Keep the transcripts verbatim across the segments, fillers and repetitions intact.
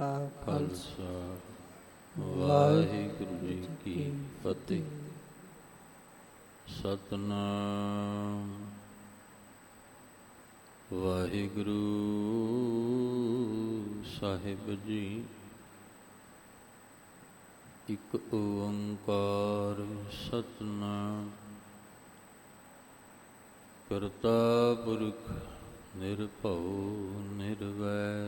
ਕਾ ਖਾਲਸਾ ਵਾਹਿਗੁਰੂ ਜੀ ਕੀ ਫਤਿਹ। ਸਤਿਨਾਮ ਵਾਹਿਗੁਰੂ ਸਾਹਿਬ ਜੀ। ਇਕ ਓੰਕਾਰ ਸਤਿਨਾਮ ਕਰਤਾ ਪੁਰਖ ਨਿਰਭਉ ਨਿਰਵੈਰ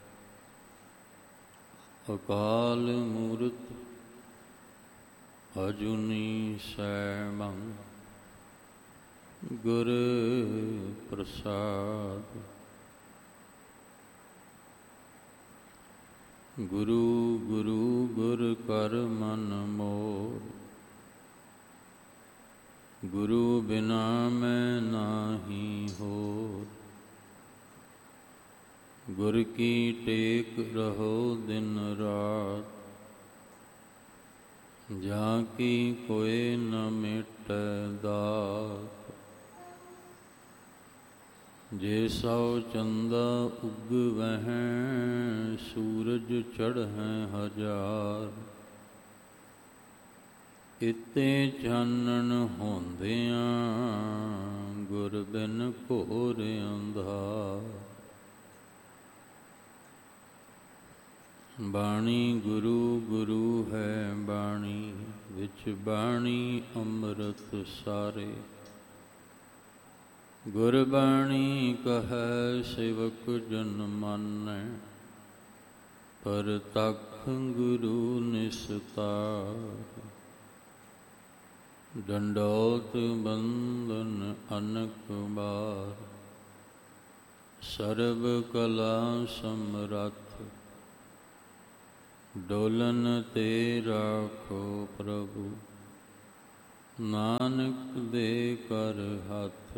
ਅਕਾਲ ਮੂਰਤ ਅਜੂਨੀ ਸੈਭੰ ਗੁਰ ਪ੍ਰਸਾਦ। ਗੁਰੂ ਗੁਰੂ ਗੁਰ ਕਰ ਮਨ ਮੋਰ, ਗੁਰੂ ਬਿਨਾ ਮੈਂ ਨਾਹੀ ਹੋਰ। ਗੁਰ ਕੀ ਟੇਕ ਰਹੋ ਦਿਨ ਰਾਤ, ਜਾਂ ਕੀ ਕੋਇ ਨ ਮਿਟੈ ਦਾਤ। ਜੇ ਸੌ ਚੰਦਾ ਉਗਵਹਿ, ਸੂਰਜ ਚੜ੍ਹੈ ਹਜ਼ਾਰ। ਇਤੇ ਚਾਨਣ ਹੁੰਦਿਆਂ, ਗੁਰ ਬਿਨ ਘੋਰ ਅੰਧਾਰ। ਬਾਣੀ ਗੁਰੂ ਗੁਰੂ ਹੈ ਬਾਣੀ, ਵਿੱਚ ਬਾਣੀ ਅੰਮ੍ਰਿਤ ਸਾਰੇ। ਗੁਰਬਾਣੀ ਕਹੈ ਸੇਵਕ ਜਨ ਮਾਨੈ, ਪਰਤਖ ਗੁਰੂ ਨਿਸਤਾਰ। ਡੰਡੌਤ ਬੰਧਨ ਅਨਕ ਬਾਰ, ਸਰਬ ਕਲਾ ਸਮਰੱਥ। ਡੋਲਨ ਤੇ ਰਾਖੋ ਪ੍ਰਭੂ, ਨਾਨਕ ਦੇ ਕਰ ਹੱਥ।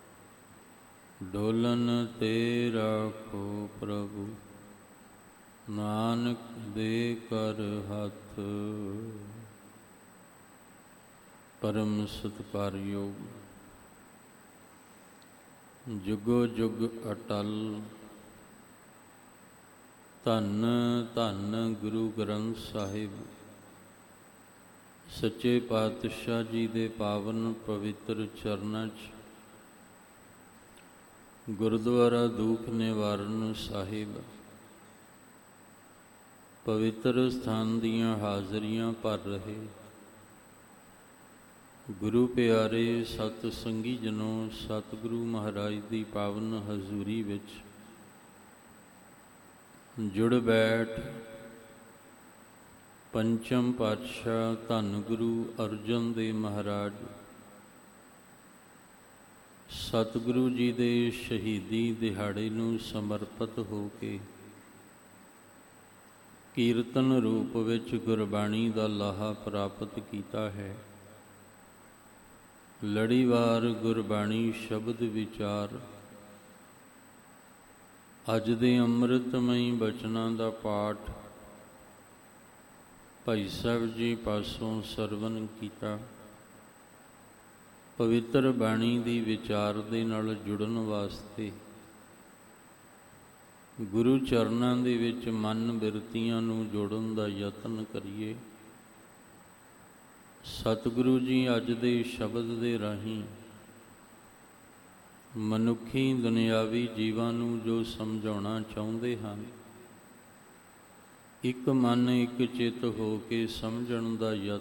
ਡੋਲਨ ਤੇ ਰਾਖੋ ਪ੍ਰਭੂ, ਨਾਨਕ ਦੇ ਕਰ ਹੱਥ। ਪਰਮ ਸਤਿਕਾਰਯੋਗ ਜੁਗੋ ਜੁਗ ਅਟਲ, ਧੰਨ ਧੰਨ ਗੁਰੂ ਗ੍ਰੰਥ ਸਾਹਿਬ ਸੱਚੇ ਪਾਤਸ਼ਾਹ ਜੀ ਦੇ ਪਾਵਨ ਪਵਿੱਤਰ ਚਰਨਾਂ 'ਚ ਗੁਰਦੁਆਰਾ ਦੂਖ ਨਿਵਾਰਨ ਸਾਹਿਬ ਪਵਿੱਤਰ ਸਥਾਨ ਦੀਆਂ ਹਾਜ਼ਰੀਆਂ ਭਰ ਰਹੇ ਗੁਰੂ ਪਿਆਰੇ ਸਤ ਸੰਗੀ ਜਨੋ, ਸਤਿਗੁਰੂ ਮਹਾਰਾਜ ਦੀ ਪਾਵਨ ਹਜ਼ੂਰੀ ਵਿੱਚ ਜੁੜ ਬੈਠ ਪੰਚਮ ਪਾਤਸ਼ਾਹ ਧੰਨ ਗੁਰੂ ਅਰਜਨ ਦੇਵ ਮਹਾਰਾਜ ਸਤਿਗੁਰੂ ਜੀ ਦੇ ਸ਼ਹੀਦੀ ਦਿਹਾੜੇ ਨੂੰ ਸਮਰਪਿਤ ਹੋ ਕੇ ਕੀਰਤਨ ਰੂਪ ਵਿੱਚ ਗੁਰਬਾਣੀ ਦਾ ਲਾਹਾ ਪ੍ਰਾਪਤ ਕੀਤਾ ਹੈ। ਲੜੀਵਾਰ ਗੁਰਬਾਣੀ ਸ਼ਬਦ ਵਿਚਾਰ ਅੱਜ ਦੇ ਅੰਮ੍ਰਿਤਮਈ ਬਚਨਾਂ ਦਾ ਪਾਠ ਭਾਈ ਸਾਹਿਬ ਜੀ ਪਾਸੋਂ ਸਰਵਨ ਕੀਤਾ। ਪਵਿੱਤਰ ਬਾਣੀ ਦੀ ਵਿਚਾਰ ਦੇ ਨਾਲ ਜੁੜਨ ਵਾਸਤੇ ਗੁਰੂ ਚਰਨਾਂ ਦੇ ਵਿੱਚ ਮਨ ਬਿਰਤੀਆਂ ਨੂੰ ਜੋੜਨ ਦਾ ਯਤਨ ਕਰੀਏ। ਸਤਿਗੁਰੂ ਜੀ ਅੱਜ ਦੇ ਸ਼ਬਦ ਦੇ ਰਾਹੀਂ ਮਨੁੱਖੀ ਦੁਨਿਆਵੀ ਜੀਵਾਂ ਨੂੰ ਜੋ ਸਮਝਾਉਣਾ ਚਾਹੁੰਦੇ ਹਨ, ਇੱਕ ਮਨ ਇੱਕ ਚਿੱਤ ਹੋ ਕੇ ਸਮਝਣ ਦਾ ਯਤਨ